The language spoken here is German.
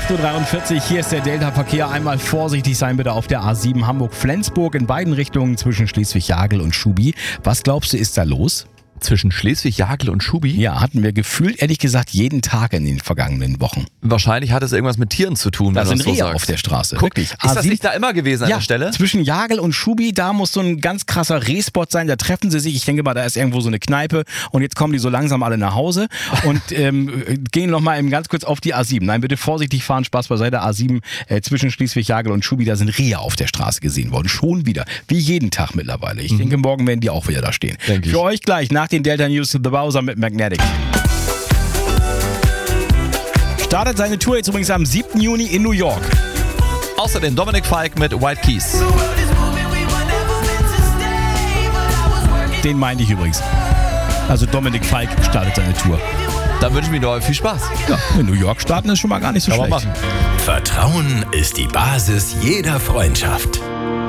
8.43 Uhr, hier ist der Delta-Verkehr. Einmal vorsichtig sein bitte auf der A7 Hamburg-Flensburg in beiden Richtungen zwischen Schleswig-Jagel und Schubi. Was glaubst du, ist da los? Zwischen Schleswig-Jagel und Schubi? Ja, hatten wir gefühlt, ehrlich gesagt, jeden Tag in den vergangenen Wochen. Wahrscheinlich hat es irgendwas mit Tieren zu tun, Da wenn du sind das so Rehe sagst. auf der Straße. Guck, Wirklich. ist das nicht da immer gewesen an der Stelle? Zwischen Jagel und Schubi, da muss so ein ganz krasser Rehspot sein. Da treffen sie sich. Ich denke mal, da ist irgendwo so eine Kneipe. Und jetzt kommen die so langsam alle nach Hause und gehen nochmal eben ganz kurz auf die A7. Nein, bitte vorsichtig fahren, Spaß beiseite. A7 zwischen Schleswig-Jagel und Schubi, da sind Rehe auf der Straße gesehen worden. Schon wieder. Wie jeden Tag mittlerweile. Ich denke, morgen werden die auch wieder da stehen. Denk ich. Für euch gleich nach den Delta News The Bowser mit Magnetic. Startet seine Tour jetzt übrigens am 7. Juni in New York. Außerdem Dominic Fike mit White Keys. Den meinte ich übrigens. Also Dominic Fike startet seine Tour. Dann wünsche ich mir doch viel Spaß. Ja, in New York starten ist schon mal gar nicht so Kann man schlecht. machen. Vertrauen ist die Basis jeder Freundschaft.